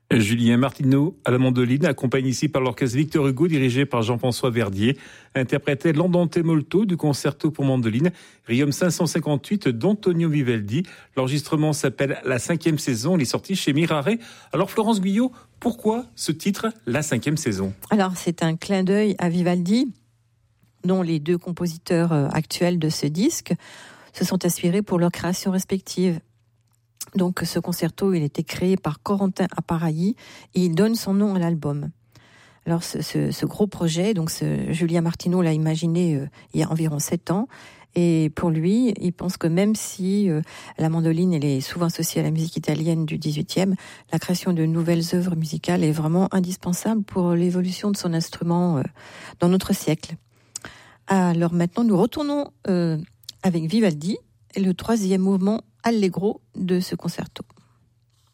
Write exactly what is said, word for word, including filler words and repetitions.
Julien Martineau à la mandoline, accompagné ici par l'orchestre Victor Hugo, dirigé par Jean-François Verdier, interprétait l'Andante molto du concerto pour mandoline, Requiem cinq cent cinquante-huit d'Antonio Vivaldi. L'enregistrement s'appelle La cinquième saison, il est sorti chez Mirare. Alors Florence Guyot, pourquoi ce titre, La cinquième saison ? Alors c'est un clin d'œil à Vivaldi, dont les deux compositeurs actuels de ce disque se sont inspirés pour leurs créations respectives. Donc ce concerto, il a été créé par Corentin Aparailly et il donne son nom à l'album. Alors ce, ce, ce gros projet, donc ce, Julien Martineau l'a imaginé euh, il y a environ sept ans. Et pour lui, il pense que même si euh, la mandoline elle est souvent associée à la musique italienne du dix-huitième, la création de nouvelles œuvres musicales est vraiment indispensable pour l'évolution de son instrument euh, dans notre siècle. Alors maintenant, nous retournons euh, avec Vivaldi, et le troisième mouvement Allegro de ce concerto.